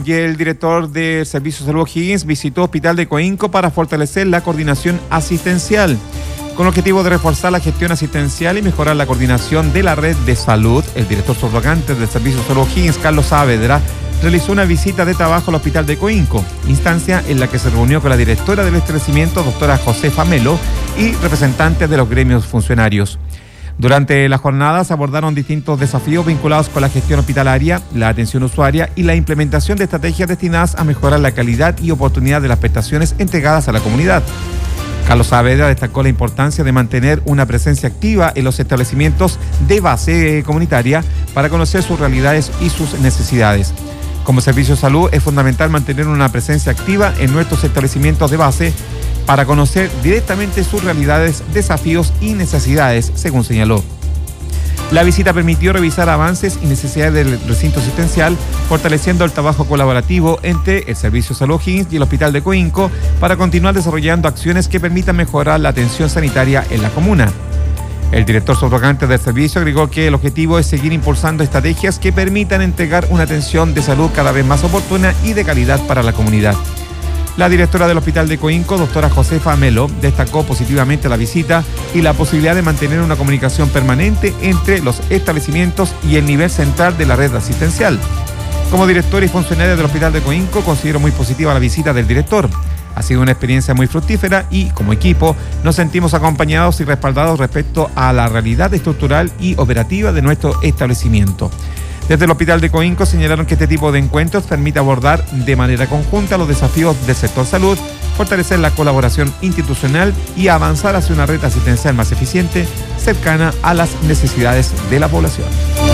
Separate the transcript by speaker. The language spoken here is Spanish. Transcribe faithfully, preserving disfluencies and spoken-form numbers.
Speaker 1: Y el director del Servicio de Salud O'Higgins visitó Hospital de Coinco para fortalecer la coordinación asistencial. Con el objetivo de reforzar la gestión asistencial y mejorar la coordinación de la red de salud, el director subrogante del Servicio de Salud O'Higgins, Carlos Saavedra, realizó una visita de trabajo al Hospital de Coinco, instancia en la que se reunió con la directora del establecimiento, doctora Josefa Melo, y representantes de los gremios funcionarios. Durante las jornadas se abordaron distintos desafíos vinculados con la gestión hospitalaria, la atención usuaria y la implementación de estrategias destinadas a mejorar la calidad y oportunidad de las prestaciones entregadas a la comunidad. Carlos Saavedra destacó la importancia de mantener una presencia activa en los establecimientos de base comunitaria para conocer sus realidades y sus necesidades. Como servicio de salud es fundamental mantener una presencia activa en nuestros establecimientos de base para conocer directamente sus realidades, desafíos y necesidades, según señaló. La visita permitió revisar avances y necesidades del recinto asistencial, fortaleciendo el trabajo colaborativo entre el Servicio de Salud O'Higgins y el Hospital de Coinco para continuar desarrollando acciones que permitan mejorar la atención sanitaria en la comuna. El director subrogante del servicio agregó que el objetivo es seguir impulsando estrategias que permitan entregar una atención de salud cada vez más oportuna y de calidad para la comunidad. La directora del Hospital de Coinco, doctora Josefa Melo, destacó positivamente la visita y la posibilidad de mantener una comunicación permanente entre los establecimientos y el nivel central de la red asistencial. Como directora y funcionaria del Hospital de Coinco, considero muy positiva la visita del director. Ha sido una experiencia muy fructífera y, como equipo, nos sentimos acompañados y respaldados respecto a la realidad estructural y operativa de nuestro establecimiento. Desde el Hospital de Coinco señalaron que este tipo de encuentros permite abordar de manera conjunta los desafíos del sector salud, fortalecer la colaboración institucional y avanzar hacia una red asistencial más eficiente, cercana a las necesidades de la población.